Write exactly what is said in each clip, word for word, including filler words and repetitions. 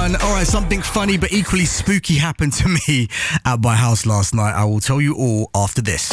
everyone. All right, something funny but equally spooky happened to me at my house last night. I will tell you all after this.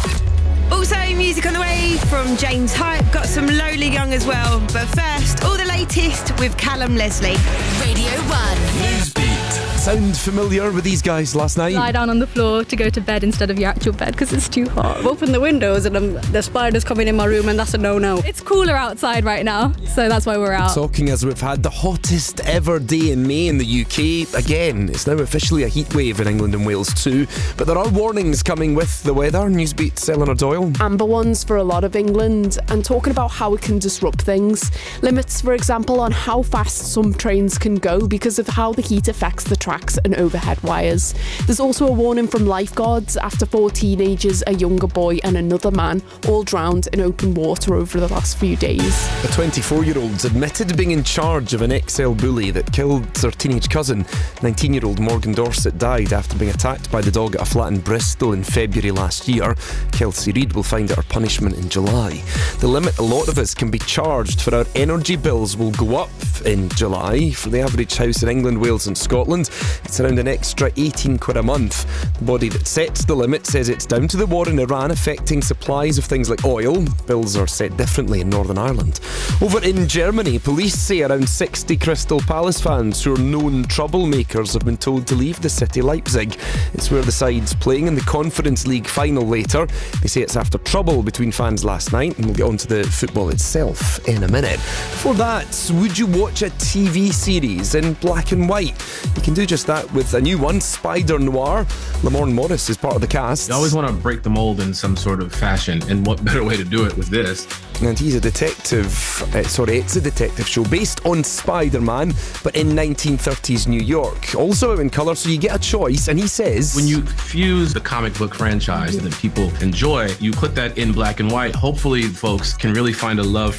Also, music on the way from James Hype. Got some Lola Young as well. But first, all the latest with Callum Leslie. Radio one. Newsbeat. Sound familiar with these guys last night? Lie down on the floor to go to bed instead of your actual bed because it's too hot. I've opened the windows and um, the spiders coming in my room, and that's a no-no. It's cooler outside right now, so that's why we're out. Talking as we've had the hottest ever day in May in the U K. Again, it's now officially a heat wave in England and Wales too. But there are warnings coming with the weather. Newsbeat's Eleanor Doyle. Amber ones for a lot of England, and talking about how it can disrupt things. Limits, for example, on how fast some trains can go because of how the heat affects the tracks and overhead wires. There's also a warning from lifeguards after four teenagers, a younger boy and another man all drowned in open water over the last few days. A twenty-four-year-old's admitted to being in charge of an X L bully that killed their teenage cousin. nineteen-year-old Morgan Dorset died after being attacked by the dog at a flat in Bristol in February last year. Kelsey Reid will find out her punishment in July. The limit a lot of us can be charged for our energy bills will go up in July. For the average house in England, Wales and Scotland, it's around an extra eighteen quid a month. The body that sets the limit says it's down to the war in Iran affecting supplies of things like oil. Bills are set differently in Northern Ireland. Over in Germany, police say around sixty Crystal Palace fans who are known troublemakers have been told to leave the city Leipzig. It's where the side's playing in the Conference League final later. They say it's after trouble between fans last night, and we'll get on to the football itself in a minute. Before that, would you watch a T V series in black and white? You can do just that with a new one, Spider Noir. Lamorne Morris is part of the cast. You always want to break the mold in some sort of fashion, and what better way to do it with this? And he's a detective, uh, sorry, it's a detective show based on Spider-Man, but in nineteen thirties New York. Also out in colour, so you get a choice, and he says... When you fuse the comic book franchise that people enjoy, you put that in black and white. Hopefully folks can really find a love